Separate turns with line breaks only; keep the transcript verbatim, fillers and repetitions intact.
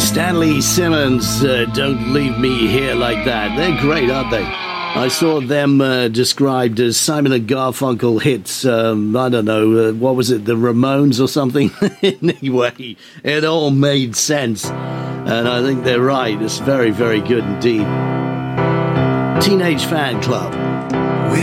Stanley Simmons, uh, Don't Leave Me Here Like That. They're great, aren't they? I saw them uh, described as Simon and Garfunkel hits, um, I don't know, uh, what was it, the Ramones or something? Anyway, it all made sense. And I think they're right. It's very, very good indeed. Teenage Fan Club.